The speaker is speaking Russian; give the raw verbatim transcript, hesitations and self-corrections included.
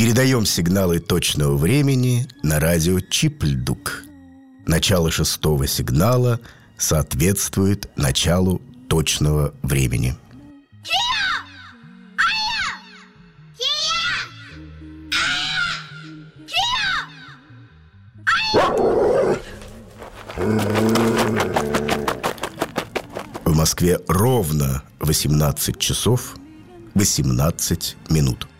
Передаем сигналы точного времени на радио Чипльдук. Начало шестого сигнала соответствует началу точного времени. В Москве ровно восемнадцать часов восемнадцать минут.